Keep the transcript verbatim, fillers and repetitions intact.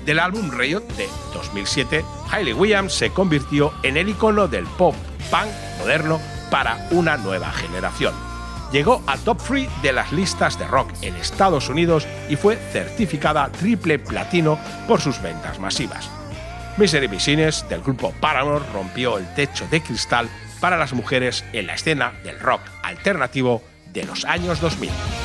Del álbum Riot de dos mil siete, Hayley Williams se convirtió en el icono del pop punk moderno para una nueva generación. Llegó al top tres de las listas de rock en Estados Unidos y fue certificada triple platino por sus ventas masivas. Misery Machines del grupo Paramore rompió el techo de cristal para las mujeres en la escena del rock alternativo de los años dos mil.